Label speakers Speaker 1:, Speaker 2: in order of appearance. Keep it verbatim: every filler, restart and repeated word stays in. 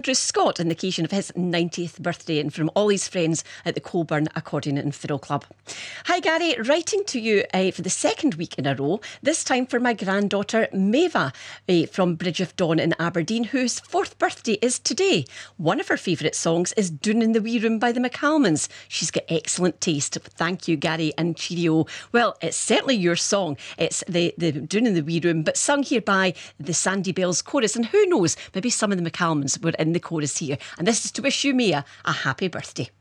Speaker 1: Andrew Scott on the occasion of his ninetieth birthday, and from all his friends at the Colburn Accordion and Fiddle Club. Hi Gary, writing to you uh, for the second week in a row, this time for my granddaughter Maeva uh, from Bridge of Dawn in Aberdeen, whose fourth birthday is today. One of her favourite songs is Doon in the Wee Room by the McCalmans. She's got excellent taste. Thank you, Gary, and cheerio. Well, it's certainly your song. It's the, the Doon in the Wee Room, but sung here by the Sandy Bells Chorus, and who knows, maybe some of the McCalmans were in the chorus here. And this is to wish you, Mia, a happy birthday.